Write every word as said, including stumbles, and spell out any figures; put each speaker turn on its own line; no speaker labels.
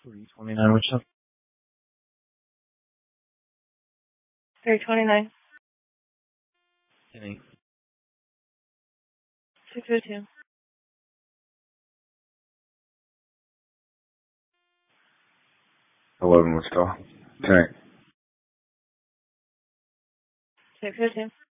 three twenty-nine, which one?
three twenty-nine.
Any?
six oh two.
eleven was call. Tank.
six oh two.